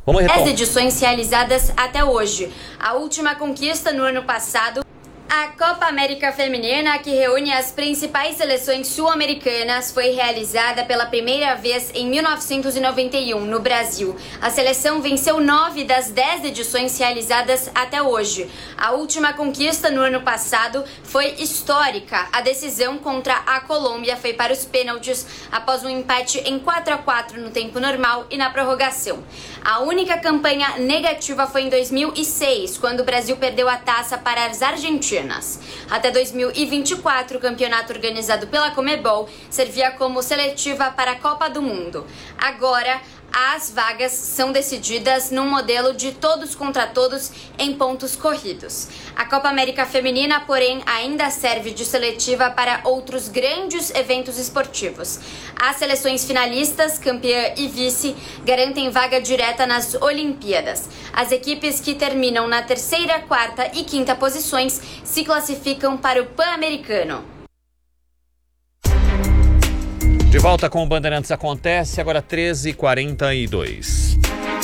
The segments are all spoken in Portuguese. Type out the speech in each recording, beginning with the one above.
Vamos 10 edições realizadas até hoje. A última conquista no ano passado, a Copa América Feminina, que reúne as principais seleções sul-americanas, foi realizada pela primeira vez em 1991, no Brasil. A seleção venceu 9 das 10 edições realizadas até hoje. A última conquista no ano passado foi histórica. A decisão contra a Colômbia foi para os pênaltis, após um empate em 4-4 no tempo normal e na prorrogação. A única campanha negativa foi em 2006, quando o Brasil perdeu a taça para as argentinas. Até 2024, o campeonato organizado pela Conmebol servia como seletiva para a Copa do Mundo. Agora, as vagas são decididas num modelo de todos contra todos em pontos corridos. A Copa América Feminina, porém, ainda serve de seletiva para outros grandes eventos esportivos. As seleções finalistas, campeã e vice, garantem vaga direta nas Olimpíadas. As equipes que terminam na terceira, quarta e quinta posições se classificam para o Pan-Americano. De volta com o Bandeirantes Acontece, agora 13h42.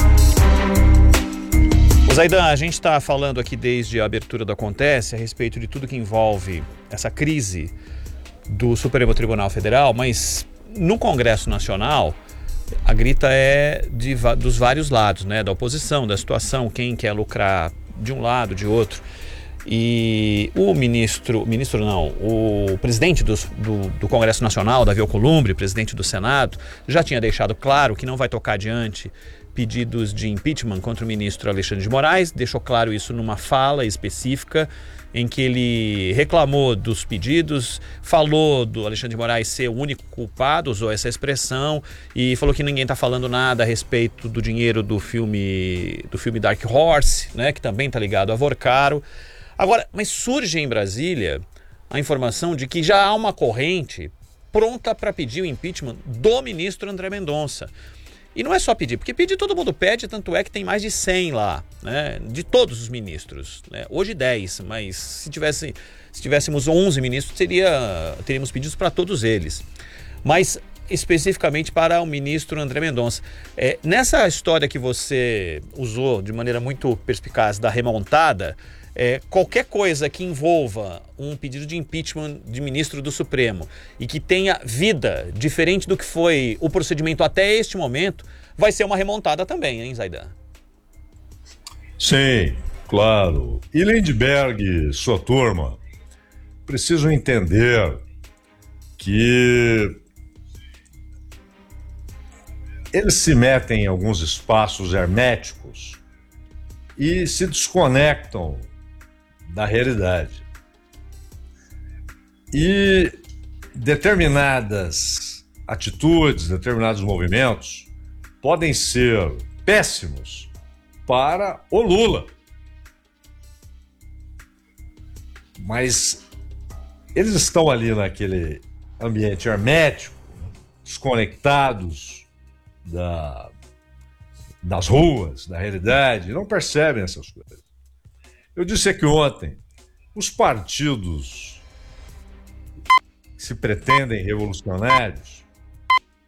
Zaidan, a gente está falando aqui desde a abertura do Acontece a respeito de tudo que envolve essa crise do Supremo Tribunal Federal, mas no Congresso Nacional a grita é dos vários lados, né? Da oposição, da situação, quem quer lucrar de um lado, de outro. E o presidente do Congresso Nacional, Davi Alcolumbre, presidente do Senado, já tinha deixado claro que não vai tocar adiante pedidos de impeachment contra o ministro Alexandre de Moraes, deixou claro isso numa fala específica em que ele reclamou dos pedidos, falou do Alexandre de Moraes ser o único culpado, usou essa expressão e falou que ninguém está falando nada a respeito do dinheiro do filme Dark Horse, né, que também está ligado a Vorcaro. Agora, mas surge em Brasília a informação de que já há uma corrente pronta para pedir o impeachment do ministro André Mendonça. E não é só pedir, porque pedir todo mundo pede, tanto é que tem mais de 100 lá, né, de todos os ministros, né? Hoje 10, mas se tivéssemos 11 ministros, teríamos pedidos para todos eles. Mas especificamente para o ministro André Mendonça. Nessa história que você usou de maneira muito perspicaz da remontada, qualquer coisa que envolva um pedido de impeachment de ministro do Supremo e que tenha vida diferente do que foi o procedimento até este momento, vai ser uma remontada também, hein, Zaidan? Sim, claro. E Lindbergh e sua turma precisam entender que eles se metem em alguns espaços herméticos e se desconectam da realidade. E determinadas atitudes, determinados movimentos podem ser péssimos para o Lula. Mas eles estão ali naquele ambiente hermético, desconectados das ruas, da realidade, não percebem essas coisas. Eu disse aqui ontem, os partidos que se pretendem revolucionários